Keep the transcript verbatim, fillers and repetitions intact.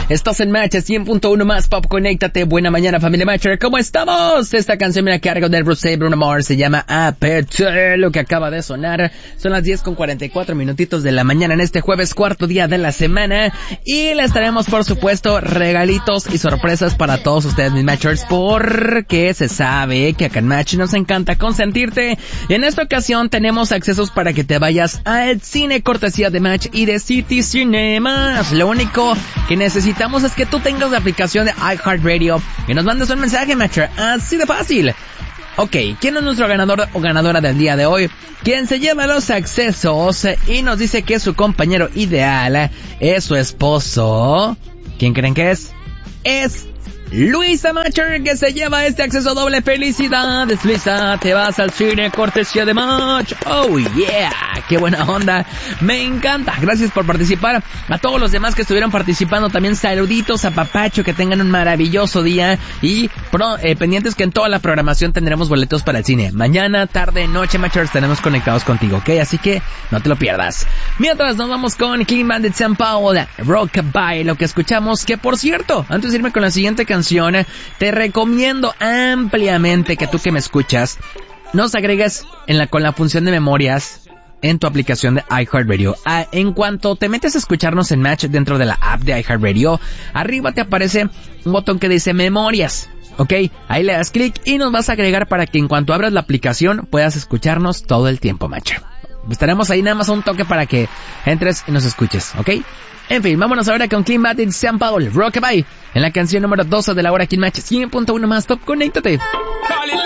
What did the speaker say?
Estás en Match cien punto uno más Pop, conéctate. Buena mañana, familia Matcher, ¿cómo estamos? Esta canción me la cargo del Bruce Bruno Mars, se llama Aperture, lo que acaba de sonar. Son las diez con cuarenta y cuatro minutitos de la mañana en este jueves, cuarto día de la semana, y les traemos, por supuesto, regalitos y sorpresas para todos ustedes, mis Matchers, porque se sabe que acá en Match nos encanta consentirte. Y en esta ocasión tenemos accesos para que te vayas al cine, cortesía de Match y de City Cinemas. Lo único que necesitamos es que tú tengas la aplicación de iHeartRadio y nos mandes un mensaje, Matcher, así de fácil. Ok, ¿quién es nuestro ganador o ganadora del día de hoy? Quien se lleva los accesos y nos dice que su compañero ideal es su esposo. ¿Quién creen que es? Es Luisa Matcher, que se lleva este acceso doble. ¡Felicidades, Luisa! Te vas al cine, cortesía de Match. ¡Oh, yeah! ¡Qué buena onda! Me encanta. Gracias por participar. A todos los demás que estuvieron participando también, saluditos a Papacho. Que tengan un maravilloso día. Y pro, eh, pendientes que en toda la programación tendremos boletos para el cine. Mañana, tarde, noche, Matchers, estaremos conectados contigo, ¿ok? Así que no te lo pierdas. Mientras nos vamos con Clean Bandit San Paolo, Rockabye, lo que escuchamos. Que, por cierto, antes de irme con la siguiente canción, te recomiendo ampliamente que tú que me escuchas nos agregues en la, con la función de memorias en tu aplicación de iHeartRadio. Ah, en cuanto te metes a escucharnos en Match dentro de la app de iHeartRadio, arriba te aparece un botón que dice memorias. Ok, ahí le das clic y nos vas a agregar para que en cuanto abras la aplicación puedas escucharnos todo el tiempo, Match. Estaremos ahí nada más a un toque para que entres y nos escuches, ¿ok? En fin, vámonos ahora con Clean Bandit San Paolo, Rockabye, en la canción número doce de la hora aquí en Match cien punto uno más Top, conéctate.